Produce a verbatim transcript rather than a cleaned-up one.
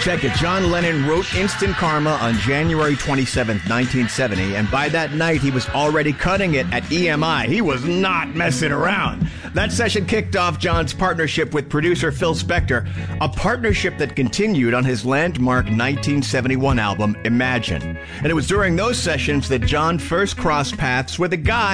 Check it. John Lennon wrote Instant Karma on January twenty-seventh, nineteen seventy, and by that night he was already cutting it at E M I. He was not messing around. That session kicked off John's partnership with producer Phil Spector, a partnership that continued on his landmark nineteen seventy-one album, Imagine. And it was during those sessions that John first crossed paths with a guy